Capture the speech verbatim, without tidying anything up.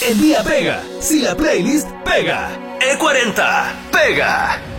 El día pega, si la playlist pega. E cuarenta, pega.